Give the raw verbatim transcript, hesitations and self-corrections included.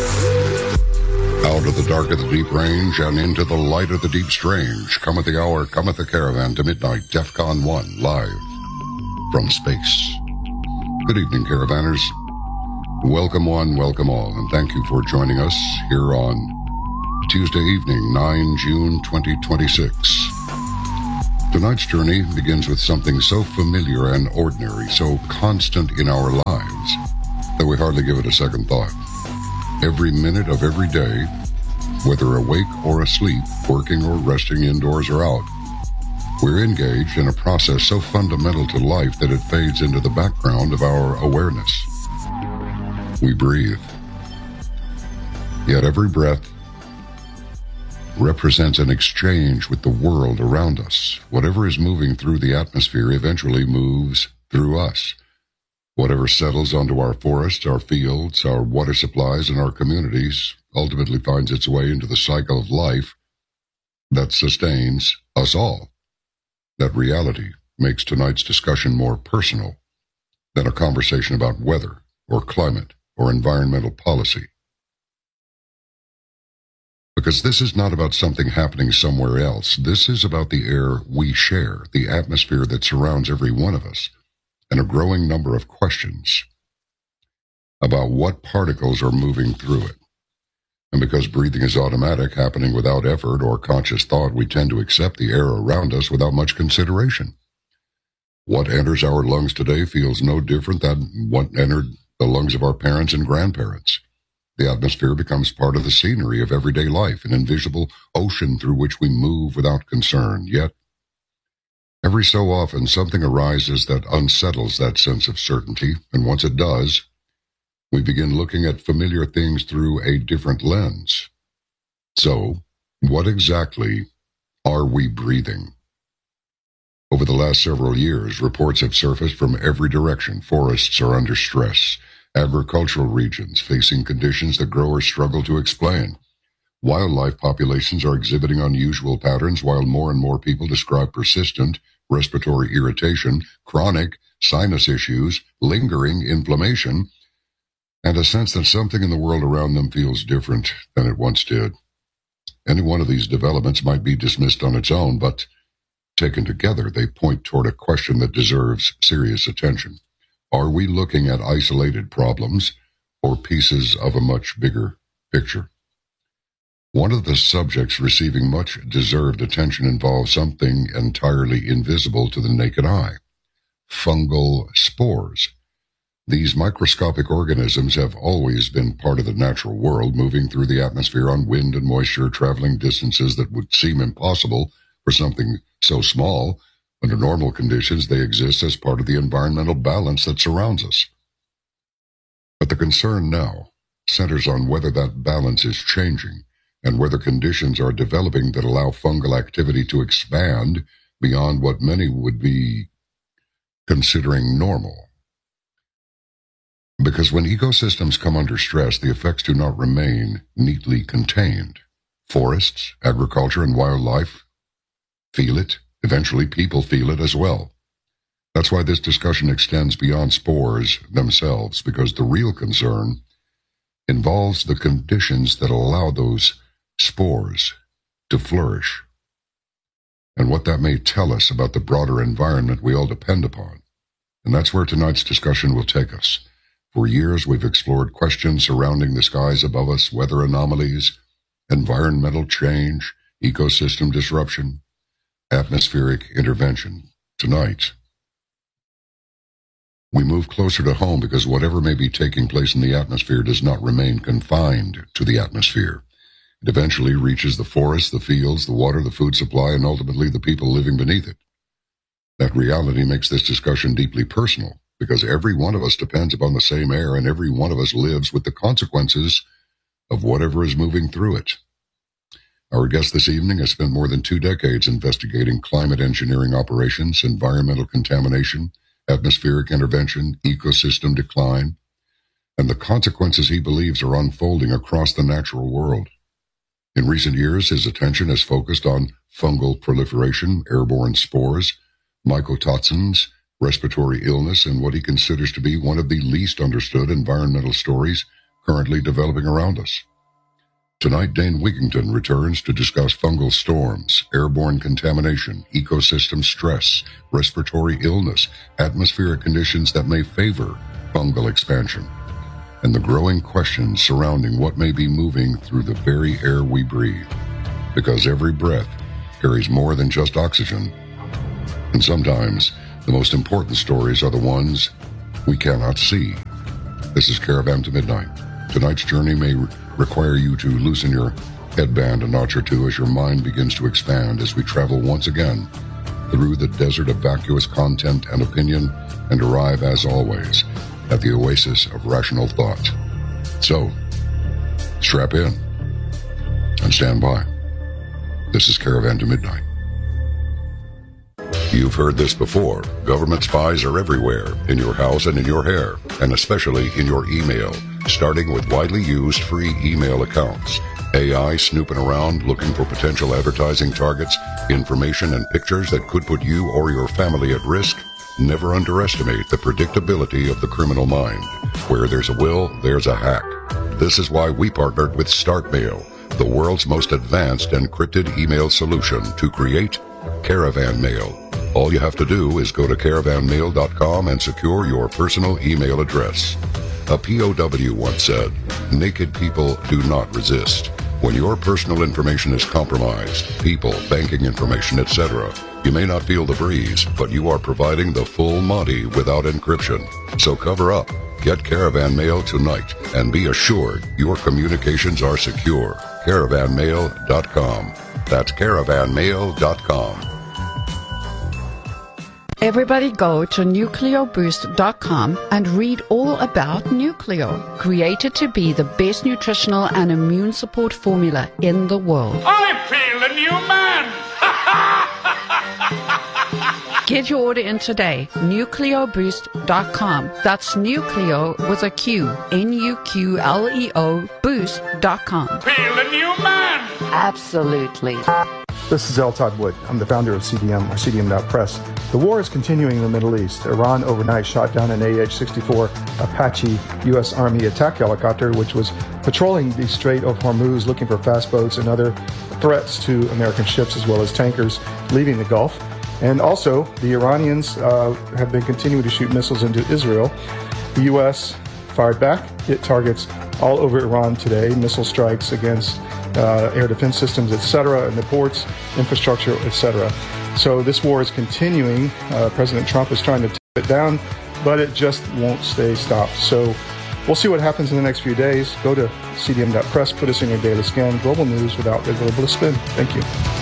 Out of the dark of the deep range and into the light of the deep strange, cometh the hour, cometh the caravan to midnight, DEFCON one, live from space. Good evening, caravanners. Welcome one, welcome all, and thank you for joining us here on Tuesday evening, nine June twenty twenty-six. Tonight's journey begins with something so familiar and ordinary, so constant in our lives, that we hardly give it a second thought. Every minute of every day, whether awake or asleep, working or resting indoors or out, we're engaged in a process so fundamental to life that it fades into the background of our awareness. We breathe. Yet every breath represents an exchange with the world around us. Whatever is moving through the atmosphere eventually moves through us. Whatever settles onto our forests, our fields, our water supplies, and our communities ultimately finds its way into the cycle of life that sustains us all. That reality makes tonight's discussion more personal than a conversation about weather or climate or environmental policy. Because this is not about something happening somewhere else. This is about the air we share, the atmosphere that surrounds every one of us, and a growing number of questions about what particles are moving through it. And because breathing is automatic, happening without effort or conscious thought, we tend to accept the air around us without much consideration. What enters our lungs today feels no different than what entered the lungs of our parents and grandparents. The atmosphere becomes part of the scenery of everyday life, an invisible ocean through which we move without concern. Yet, every so often, something arises that unsettles that sense of certainty, and once it does, we begin looking at familiar things through a different lens. So, what exactly are we breathing? Over the last several years, reports have surfaced from every direction. Forests are under stress. Agricultural regions facing conditions that growers struggle to explain. Wildlife populations are exhibiting unusual patterns, while more and more people describe persistent respiratory irritation, chronic sinus issues, lingering inflammation, and a sense that something in the world around them feels different than it once did. Any one of these developments might be dismissed on its own, but taken together, they point toward a question that deserves serious attention. Are we looking at isolated problems or pieces of a much bigger picture? One of the subjects receiving much deserved attention involves something entirely invisible to the naked eye: fungal spores. These microscopic organisms have always been part of the natural world, moving through the atmosphere on wind and moisture, traveling distances that would seem impossible for something so small. Under normal conditions, they exist as part of the environmental balance that surrounds us. But the concern now centers on whether that balance is changing and whether conditions are developing that allow fungal activity to expand beyond what many would be considering normal. Because when ecosystems come under stress, the effects do not remain neatly contained. Forests, agriculture, and wildlife feel it. Eventually, people feel it as well. That's why this discussion extends beyond spores themselves, because the real concern involves the conditions that allow those spores to flourish, and what that may tell us about the broader environment we all depend upon. And that's where tonight's discussion will take us. For years, we've explored questions surrounding the skies above us, weather anomalies, environmental change, ecosystem disruption, atmospheric intervention. Tonight, we move closer to home because whatever may be taking place in the atmosphere does not remain confined to the atmosphere. It eventually reaches the forests, the fields, the water, the food supply, and ultimately the people living beneath it. That reality makes this discussion deeply personal, because every one of us depends upon the same air, and every one of us lives with the consequences of whatever is moving through it. Our guest this evening has spent more than two decades investigating climate engineering operations, environmental contamination, atmospheric intervention, ecosystem decline, and the consequences he believes are unfolding across the natural world. In recent years, his attention has focused on fungal proliferation, airborne spores, mycotoxins, respiratory illness, and what he considers to be one of the least understood environmental stories currently developing around us. Tonight, Dane Wigington returns to discuss fungal storms, airborne contamination, ecosystem stress, respiratory illness, atmospheric conditions that may favor fungal expansion, and the growing questions surrounding what may be moving through the very air we breathe. Because every breath carries more than just oxygen. And sometimes, the most important stories are the ones we cannot see. This is Caravan to Midnight. Tonight's journey may re- require you to loosen your headband a notch or two as your mind begins to expand as we travel once again through the desert of vacuous content and opinion and arrive, as always, at the oasis of rational thought. So, strap in and stand by. This is Caravan to Midnight. You've heard this before. Government spies are everywhere, in your house and in your hair, and especially in your email, starting with widely used free email accounts. A I snooping around looking for potential advertising targets, information and pictures that could put you or your family at risk. Never underestimate the predictability of the criminal mind. Where there's a will, there's a hack. This is why we partnered with StartMail, the world's most advanced encrypted email solution, to create Caravan Mail. All you have to do is go to caravan mail dot com and secure your personal email address. A P O W once said, "Naked people do not resist." When your personal information is compromised, people, banking information, et cetera, you may not feel the breeze, but you are providing the full Monty without encryption. So cover up. Get Caravan Mail tonight and be assured your communications are secure. caravan mail dot com. That's caravan mail dot com. Everybody go to nucleo boost dot com and read all about Nucleo, created to be the best nutritional and immune support formula in the world. I feel a new man! Get your order in today, nucleo boost dot com. That's Nucleo with a Q, N U Q L E O, boost dot com. Feel a new man! Absolutely. This is L. Todd Wood. I'm the founder of C D M, or C D M dot press. The war is continuing in the Middle East. Iran overnight shot down an A H sixty-four Apache U S Army attack helicopter, which was patrolling the Strait of Hormuz looking for fast boats and other threats to American ships as well as tankers leaving the Gulf. And also, the Iranians uh, have been continuing to shoot missiles into Israel. The U S fired back, hit targets all over Iran today, missile strikes against uh, air defense systems, et cetera, and the ports, infrastructure, et cetera. So this war is continuing. Uh, President Trump is trying to tamp it down, but it just won't stay stopped. So we'll see what happens in the next few days. Go to C D M dot press, put us in your daily scan, global news without the globalist spin. Thank you.